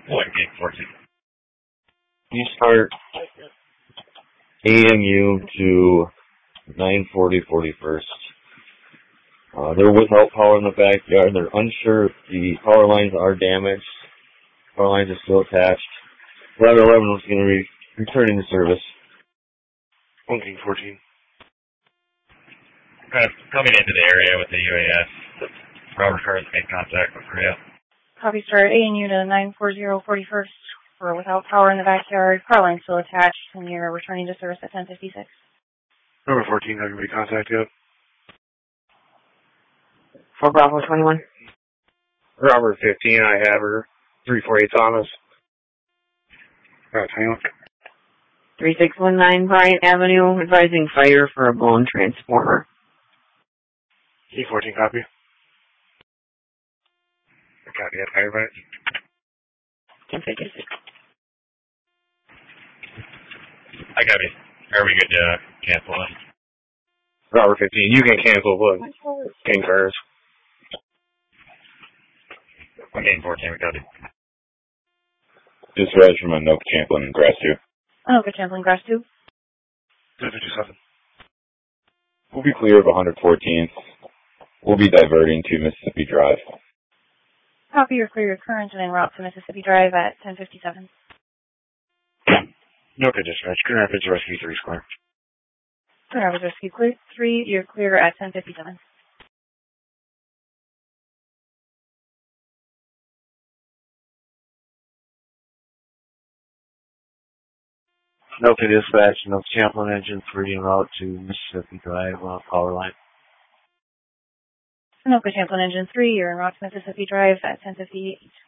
What, game 14? You start AMU to 940 41st. They're without power in the backyard. They're unsure if the power lines are damaged. Power lines are still attached. 1111 was going to be returning to service. 14. Coming into the area with the UAS. Robert Carr's made contact with Korea. Copy, start ANU to 940 41st for without power in the backyard. Power line still attached, and you're returning to service at 10:56. Number 14, not going to be contacted. For Bravo 21. Robert 15, I have her. 348 Thomas. 3619 Bryant Avenue, advising fire for a blown transformer. E14, copy. Copy that, fire right. 10:56. I copy. Are we good to cancel it? Robert 15, you can cancel, but game cars. Game 14, we copy. This is Raj from Anoka Champlin and Grass 2. Okay, Champlain, Grass 2. 257. We'll be clear of 114th. We'll be diverting to Mississippi Drive. Copy, you're clear your current and en route to Mississippi Drive at 10:57. Okay, dispatch. Grand Rapids Rescue 3 Square. Grand Rapids Rescue clear 3, you're clear at 10:57. Anoka dispatch, Anoka Champlin engine 3 en route to Mississippi Drive, power line. Anoka Champlain engine 3, you're en route to Mississippi Drive at 10:58.